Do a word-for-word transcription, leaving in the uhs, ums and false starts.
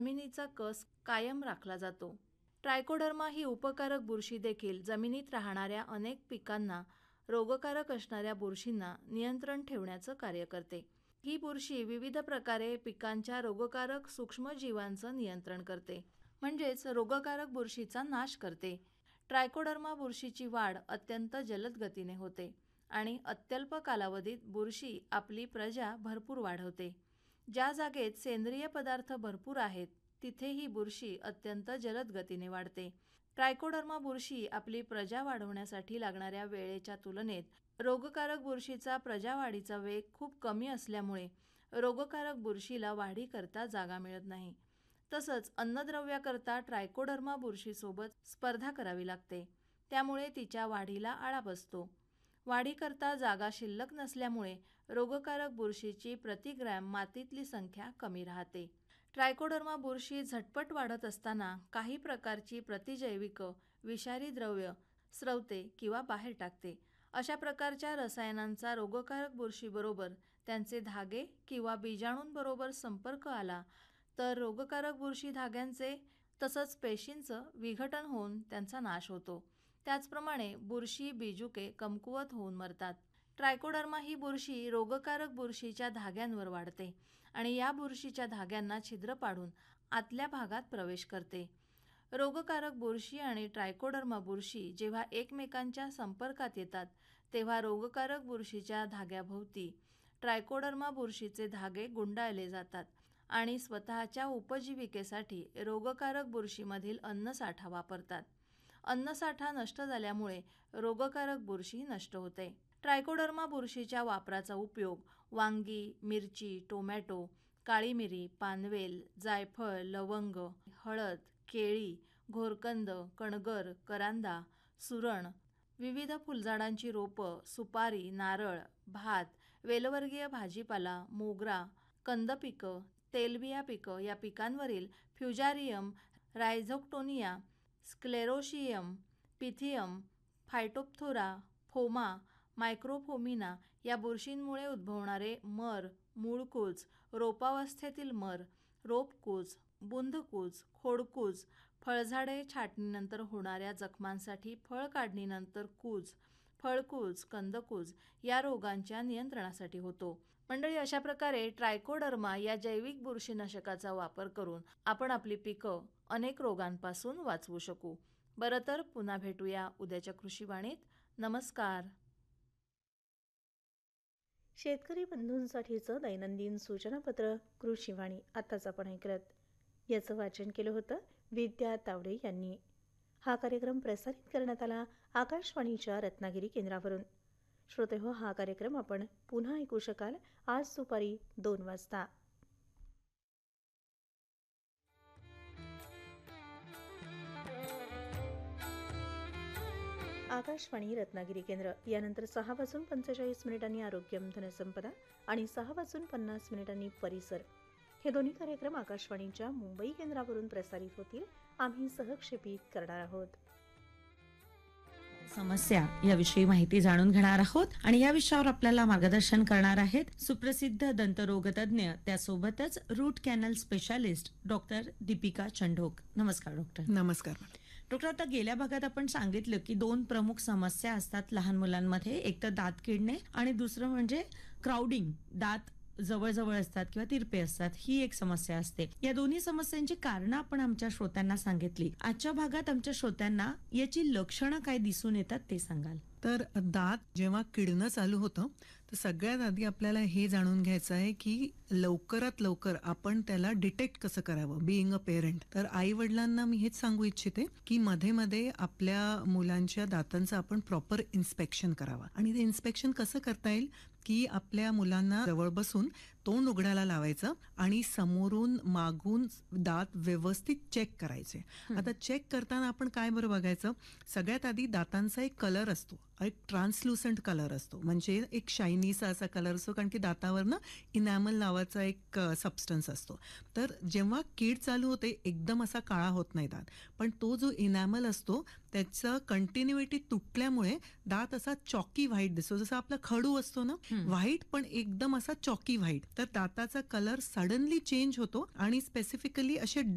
जमिनीचा कस कायम राखला जातो. ट्रायकोडर्मा ही उपकारक बुरशी देखील जमिनीत राहणाऱ्या अनेक पिकांना रोगकारक असणाऱ्या बुरशींना नियंत्रण ठेवण्याचं कार्य करते. ही बुरशी विविध प्रकारे पिकांच्या रोगकारक सूक्ष्मजीवांचं नियंत्रण करते, म्हणजेच रोगकारक बुरशीचा नाश करते. ट्रायकोडर्मा बुरशीची वाढ अत्यंत जलद गतीने होते आणि अत्यल्प कालावधीत बुरशी आपली प्रजा भरपूर वाढवते. ज्या जागेत सेंद्रिय पदार्थ भरपूर आहेत तिथे ही बुरशी अत्यंत जलद गतीने वाढते. ट्रायकोडर्मा बुरशी आपली प्रजा वाढवण्यासाठी लागणाऱ्या वेळेच्या तुलनेत रोगकारक बुरशीचा प्रजावाढीचा वेग खूप कमी असल्यामुळे रोगकारक बुरशीला वाढीकरता जागा मिळत नाही. तसंच अन्नद्रव्याकरता ट्रायकोडर्मा बुरशीसोबत स्पर्धा करावी लागते, त्यामुळे तिच्या वाढीला आळा बसतो. वाढीकरता जागा शिल्लक नसल्यामुळे रोगकारक बुरशीची प्रतिग्रॅम मातीतली संख्या कमी राहते. ट्रायकोडर्मा बुरशी झटपट वाढत असताना काही प्रकारची प्रतिजैविक विषारी द्रव्य स्रवते किंवा बाहेर टाकते. अशा प्रकारच्या रसायनांचा रोगकारक बुरशीबरोबर त्यांचे धागे किंवा बीजाणूंबरोबर संपर्क आला तर रोगकारक बुरशी धाग्यांचे तसंच पेशींचं विघटन होऊन त्यांचा नाश होतो. त्याचप्रमाणे बुरशी बीजुके कमकुवत होऊन मरतात. ट्रायकोडर्मा ही बुरशी रोगकारक बुरशीच्या धाग्यांवर वाढते आणि या बुरशीच्या धाग्यांना छिद्र पाडून आतल्या भागात प्रवेश करते. रोगकारक बुरशी आणि ट्रायकोडर्मा बुरशी जेव्हा एकमेकांच्या संपर्कात येतात तेव्हा रोगकारक बुरशीच्या धाग्याभोवती ट्रायकोडर्मा बुरशीचे धागे गुंडाळले जातात आणि स्वतःच्या उपजीविकेसाठी रोगकारक बुरशीमधील अन्नसाठा वापरतात. अन्नसाठा नष्ट झाल्यामुळे रोगकारक बुरशी नष्ट होते. ट्रायकोडर्मा बुरशीच्या वापराचा उपयोग वांगी, मिरची, टोमॅटो, काळी मिरी, पानवेल, जायफळ, लवंग, हळद, केळी, घोरकंद, कणगर, करांदा, सुरण, विविध फुलझाडांची रोपं, सुपारी, नारळ, भात, वेलवर्गीय भाजीपाला, मोगरा, कंद पिकं, तेलबिया पिकं या पिकांवरील फ्युजारियम, रायझोक्टोनिया, स्क्लेरोशियम, पिथियम, फायटोप्थोरा, फोमा, मायक्रोफोमिना या बुरशींमुळे उद्भवणारे मर, मूळकूज, रोपावस्थेतील मर, रोपकूज, बुंदकूज, खोडकूज, फळझाडे छाटणीनंतर होणाऱ्या जखमांसाठी फळ काढणीनंतर कूज, फळकूज, कंदकूज या रोगांच्या नियंत्रणासाठी होतो. मंडळी, अशा प्रकारे ट्रायकोडर्मा या जैविक बुरशीनाशकाचा वापर करून आपण आपली पिकं अनेक रोगांपासून वाचवू शकू. बरं तर पुन्हा भेटूया उद्याच्या कृषीवाणीत. नमस्कार. शेतकरी बंधूंसाठीचं दैनंदिन सूचनापत्र कृषीवाणी आताच आपण ऐकलं. याचं वाचन केलं होतं विद्या तावडे यांनी. हा कार्यक्रम प्रसारित करण्यात आला आकाशवाणीच्या रत्नागिरी केंद्रावरून. श्रोते हो, हा कार्यक्रम आपण पुन्हा ऐकू शकाल आज दुपारी दोन वाजता. आकाशवाणी रत्नागिरी केंद्र. यानंतर सहा वाजून पंचेचाळीस मिनिटांनी आरोग्यम धनसंपदा आणि सहा वाजून पन्नास मिनिटांनी परिसर हे दोन्ही कार्यक्रम आकाशवाणीच्या मुंबई केंद्रावरून प्रसारित होतील. आम्ही सहक्षेपित करणार आहोत. समस्या याविषयी माहिती जाणून घेणार आहोत आणि या विषयावर आपल्याला मार्गदर्शन करणार आहेत सुप्रसिद्ध दंतरोगतज्ञ, त्यासोबतच route canal specialist doctor Deepika Chandhok. नमस्कार डॉक्टर. नमस्कार डॉक्टर, आता गेल्या भागात आपण सांगितलं की दोन प्रमुख समस्या असतात लहान मुलांमध्ये, एक तर दात किडणे आणि दुसरं म्हणजे क्राउडिंग, दात जवळजवळ असतात किंवा तिरपे असतात, ही एक समस्या असते. या दोन्ही समस्यांची कारणं आपण आमच्या श्रोत्यांना सांगितली. आजच्या भागात आमच्या श्रोत्यांना याची लक्षणं काय दिसून येतात ते सांगाल? तर दात जेव्हा किडणं चालू होतं तर सगळ्यात आधी आपल्याला हे जाणून घ्यायचं आहे की लवकरात लवकर आपण त्याला डिटेक्ट कसं करावं. बिईंग अ पेरेंट, तर आई वडिलांना मी हेच सांगू इच्छिते की मध्ये मध्ये आपल्या मुलांच्या दातांचं आपण प्रॉपर इन्स्पेक्शन करावं. आणि ते इन्स्पेक्शन कसं करता येईल की आपल्या मुलांना जवळ बसून तोंड उघडायला लावायचं आणि समोरून मागून दात व्यवस्थित चेक करायचे. आता चेक करताना आपण काय बरं बघायचं, सगळ्यात आधी दातांचा एक कलर असतो, एक ट्रान्सल्युसंट कलर असतो, म्हणजे एक शायनीसा असा कलर असतो, कारण की दातावरनं इनॅमल नावाचा एक सबस्टन्स असतो. तर जेव्हा कीड चालू होते एकदम असा काळा होत नाही दात, पण तो जो इनॅमल असतो त्याचं कंटिन्युइटी तुटल्यामुळे दात असा चॉकी व्हाईट दिसतो, जसं आपला खडू असतो ना व्हाईट, पण एकदम असा चॉकी व्हाईट. तर दाताचा कलर सडनली चेंज होतो आणि स्पेसिफिकली असे